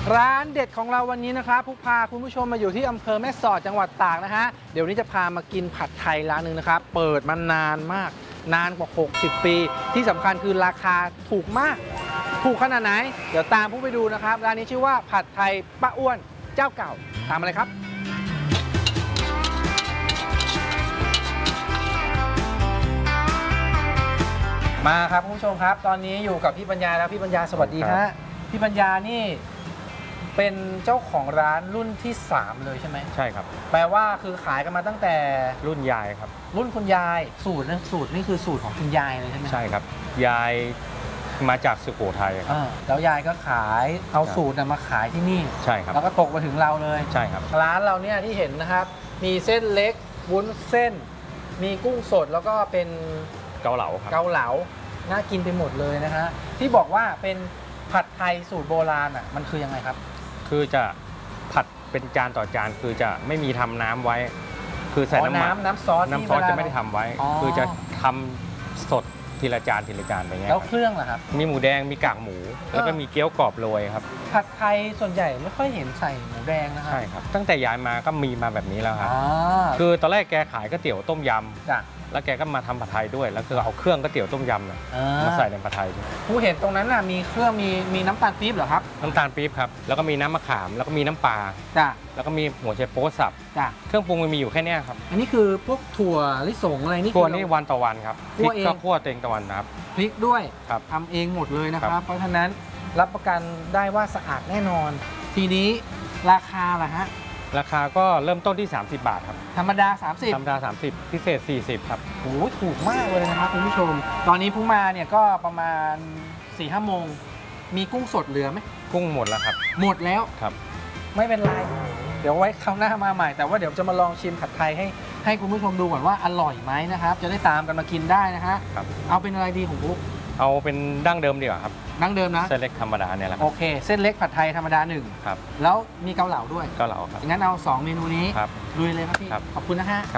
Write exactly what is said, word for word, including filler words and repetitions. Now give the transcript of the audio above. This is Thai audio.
ร้านเด็ดของเราวันนี้นะครับผู้พาคุณผู้ชมมาอยู่ที่อำเภอแม่สอดจังหวัดตากนะฮะเดี๋ยวนี้จะพามากินผัดไทยร้านหนึ่งนะครับเปิดมานานมากนานกว่าหกสิบปีที่สำคัญคือราคาถูกมากถูกขนาดไหนเดี๋ยวตามผู้ไปดูนะครับร้านนี้ชื่อว่าผัดไทยป้าอ้วนเจ้าเก่าตามมาเลยครับมาครับคุณผู้ชมครับตอนนี้อยู่กับพี่ปัญญาแล้วพี่ปัญญาสวัสดีฮะพี่ปัญญานี่เป็นเจ้าของร้านรุ่นที่สามเลยใช่ไหมใช่ครับแปลว่าคือขายกันมาตั้งแต่รุ่นยายครับรุ่นคุณยายสูตรนะสูตรนี่คือสูตรของคุณยายเลยใช่ไหมใช่ครับยายมาจากสุโขทัยครับแล้วยายก็ขายเอาสูตรมาขายที่นี่ใช่ครับแล้วก็ตกมาถึงเราเลยใช่ครับร้านเราเนี่ยที่เห็นนะครับมีเส้นเล็กวุ้นเส้นมีกุ้งสดแล้วก็เป็นเกาเหลาครับเกาเหลาน่ากินไปหมดเลยนะฮะที่บอกว่าเป็นผัดไทยสูตรโบราณอ่ะมันคือยังไงครับคือจะผัดเป็นจานต่อจานคือจะไม่มีทำน้ำไว้คือใส่น้ำน้ำน้ำซอสน้ำซอสจะไม่ได้ทำไว้คือจะทำสดทีละจานทีละจานไปเงี้ยแล้วเครื่องล่ะครับมีหมูแดงมีกากหมูแล้วก็มีเกี๊ยวกรอบโรยครับผัดไทยส่วนใหญ่ไม่ค่อยเห็นใส่หมูแดงนะครับใช่ครับตั้งแต่ย้ายมาก็มีมาแบบนี้แล้วครับคือตอนแรกแกขายก๋วยเตี๋ยวต้มยำแล้วแกก็มาทำผัดไทยด้วยแล้วคือเอาเครื่องก๋วยเตี๋ยวต้มยำมาใส่ในผัดไทยผู้เห็นตรงนั้นน่ะมีเครื่องมีมีน้ำตาลปี๊บเหรอครับน้ำตาลปี๊บครับแล้วก็มีน้ำมะขามแล้วก็มีน้ำปลาจ้ะแล้วก็มีหัวไชโป๊สับจ้ะเครื่องปรุงมันมีอยู่แค่นี้ครับอันนี้คือพวกถั่วลิสงอะไรนี่ถั่วนี่วันต่อวันครับพริกก็คั่วเองต่อวันครับพริกด้วยครับทำเองหมดเลยนะครับเพราะฉะนั้นรับประกันได้ว่าสะอาดแน่นอนทีนี้ราคาล่ะฮะราคาก็เริ่มต้นที่สามสิบบาทครับธรรมดาสามสิบธรรมดาสามสิบพิเศษสี่สิบครับโอ้ยถูกมากเลยนะครับคุณผู้ชมตอนนี้พุ่งมาเนี่ยก็ประมาณ สี่ห้า โมงมีกุ้งสดเหลือไหมกุ้งหมดแล้วครับหมดแล้วครับไม่เป็นไรเดี๋ยวไว้คราวหน้ามาใหม่แต่ว่าเดี๋ยวจะมาลองชิมผัดไทยให้ให้คุณผู้ชมดูก่อนว่าอร่อยไหมนะครับจะได้ตามกันมากินได้นะฮะเอาเป็นอะไรดีของปุ๊กเอาเป็นดั้งเดิมดีกว่าครับดั้งเดิมนะเส้นเล็กธรรมดาเนี่ยแหละโอเคเส้นเล็กผัดไทยธรรมดาหนึ่งครับแล้วมีเกาเหลาด้วยเกาเหลาครับงั้นเอาสองเมนูนี้ครับลุยเลยครับพี่ขอบคุณนะฮะ